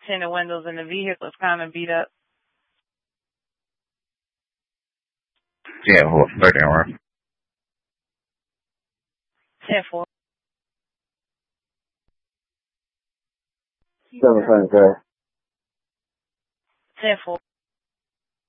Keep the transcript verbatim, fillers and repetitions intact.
tinted windows and the vehicle is kind of beat up. Yeah, well, thirty-one. ten four. Seven Frank Drive. ten four.